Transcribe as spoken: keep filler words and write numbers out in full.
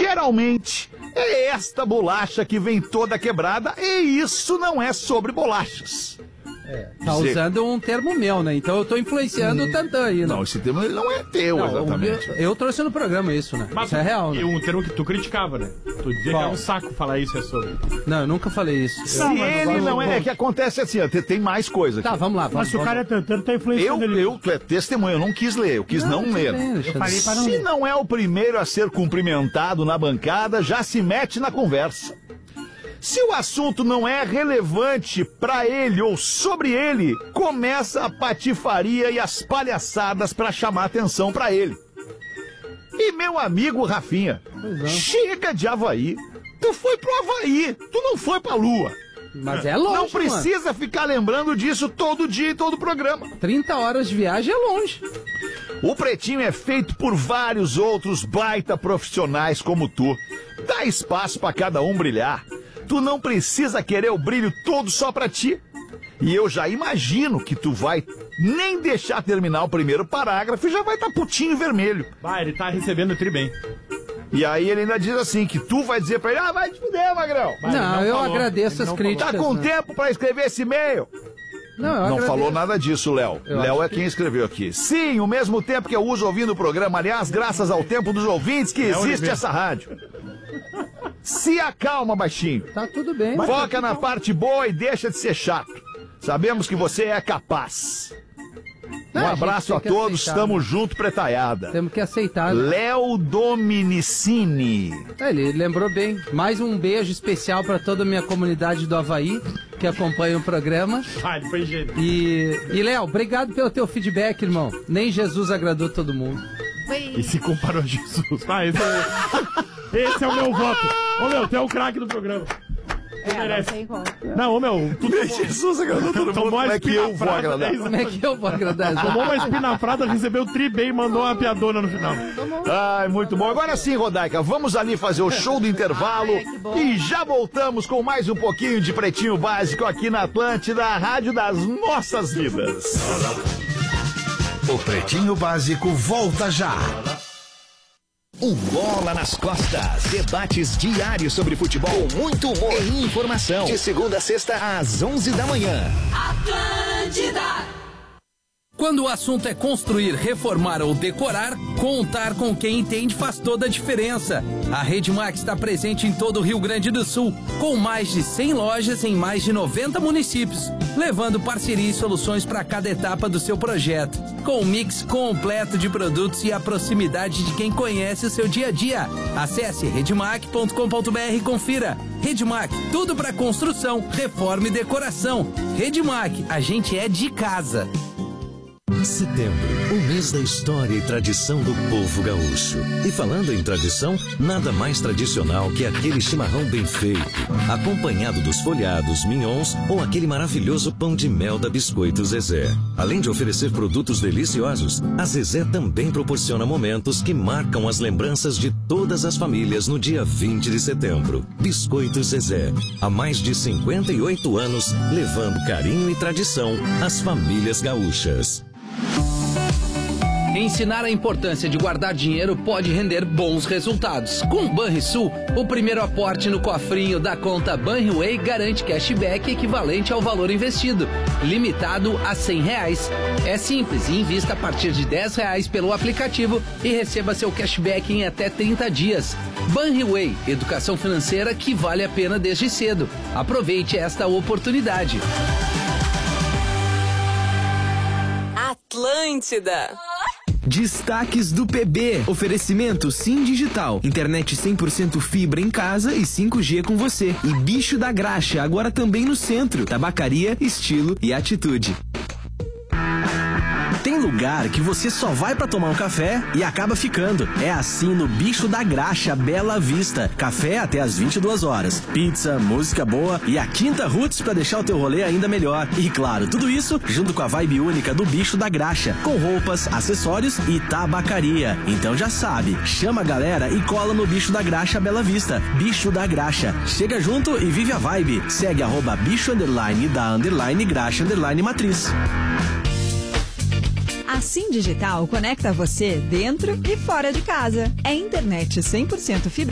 geralmente é esta bolacha que vem toda quebrada, e isso não é sobre bolachas. É, tá usando um termo meu, né? Então eu tô influenciando hum. o Tantã aí, né? Não, esse termo não é teu, não, exatamente. Eu, eu trouxe no programa isso, né? Mas isso é real, né? Um termo que tu criticava, né? Tu dizia Qual? que é um saco falar isso, é sobre. Não, eu nunca falei isso. Se não, ele não é, é que acontece assim, ó, tem, tem mais coisa aqui. Tá, vamos lá. Vamos, mas se o cara é Tantã, tá influenciando eu, ele. Eu, tu é testemunha, eu não quis ler, eu quis não, não ler. Bem, eu falei para não se ler. não é o primeiro a ser cumprimentado na bancada, já se mete na conversa. Se o assunto não é relevante pra ele ou sobre ele, começa a patifaria e as palhaçadas pra chamar atenção pra ele. E meu amigo Rafinha, é. chega de Havaí. Tu foi pro Havaí, tu não foi pra Lua. Mas é longe, Não precisa mano. ficar lembrando disso todo dia e todo programa. trinta horas de viagem é longe. O Pretinho é feito por vários outros baita profissionais como tu. Dá espaço pra cada um brilhar. Tu não precisa querer o brilho todo só pra ti. E eu já imagino que tu vai nem deixar terminar o primeiro parágrafo e já vai estar tá putinho vermelho. Vai, ele tá recebendo o tri bem. E aí ele ainda diz assim, que tu vai dizer pra ele, ah, vai te fuder, Magrão. Não, não eu falou. agradeço as críticas. Tá com né? tempo pra escrever esse e-mail? Não, eu Não agradeço. falou nada disso, Léo. Léo é quem escreveu aqui. Sim, o mesmo tempo que eu uso ouvindo o programa. Aliás, graças ao tempo dos ouvintes que existe essa rádio. Se acalma, baixinho. Tá tudo bem. Foca na parte boa e deixa de ser chato. Sabemos que você é capaz. Um Não, abraço a, a todos, aceitar, tamo né? junto, pretaiada. Temos que aceitar. Né? Léo Dominicini. É, ele lembrou bem. Mais um beijo especial pra toda a minha comunidade do Havaí, que acompanha o programa. Ah, ele foi gênio. E, e Léo, obrigado pelo teu feedback, irmão. Nem Jesus agradou todo mundo. E se comparou a Jesus. Ah, esse é, esse é o meu voto. Ô, meu, tu é o craque do programa. Tu é, merece. Não, tem como. Não, ô, meu, tu Nem Jesus agradou todo mundo. Como é que eu vou agradar? Como é que eu vou agradar? Tomou uma espinafrada, recebeu o tri bem e mandou uma piadona no final. Ai, muito bom. Agora sim, Rodaica, vamos ali fazer o show do intervalo. Ai, e já voltamos com mais um pouquinho de Pretinho Básico aqui na Atlântida, a rádio das nossas vidas. O Pretinho Básico volta já. Um Bola nas Costas. Debates diários sobre futebol, muito humor e informação. De segunda a sexta, às onze da manhã. Atlântida. Quando o assunto é construir, reformar ou decorar, contar com quem entende faz toda a diferença. A Redmac está presente em todo o Rio Grande do Sul, com mais de cem lojas em mais de noventa municípios, levando parceria e soluções para cada etapa do seu projeto, com um mix completo de produtos e a proximidade de quem conhece o seu dia a dia. Acesse redmac ponto com ponto br e confira. Redmac, tudo para construção, reforma e decoração. Redmac, a gente é de casa. Setembro, o mês da história e tradição do povo gaúcho. E falando em tradição, nada mais tradicional que aquele chimarrão bem feito, acompanhado dos folhados, mignons ou aquele maravilhoso pão de mel da Biscoito Zezé. Além de oferecer produtos deliciosos, a Zezé também proporciona momentos que marcam as lembranças de todas as famílias no dia vinte de setembro. Biscoito Zezé, há mais de cinquenta e oito anos, levando carinho e tradição às famílias gaúchas. Ensinar a importância de guardar dinheiro pode render bons resultados. Com o Banrisul, o primeiro aporte no cofrinho da conta Banriway garante cashback equivalente ao valor investido, limitado a cem reais. É simples e invista a partir de dez reais pelo aplicativo e receba seu cashback em até trinta dias. Banriway, educação financeira que vale a pena desde cedo. Aproveite esta oportunidade. Atlântida. Destaques do P B. Oferecimento Sim Digital. Internet cem por cento fibra em casa e cinco G com você. E Bicho da Graxa, agora também no centro. Tabacaria, estilo e atitude. Tem lugar que você só vai pra tomar um café e acaba ficando. É assim no Bicho da Graxa, Bela Vista. Café até às vinte e duas horas. Pizza, música boa e a Quinta Roots pra deixar o teu rolê ainda melhor. E claro, tudo isso junto com a vibe única do Bicho da Graxa, com roupas, acessórios e tabacaria. Então já sabe, chama a galera e cola no Bicho da Graxa, Bela Vista. Bicho da Graxa. Chega junto e vive a vibe. Segue arroba bicho underline da underline graxa underline matriz. A Sim Digital conecta você dentro e fora de casa. É internet cem por cento fibra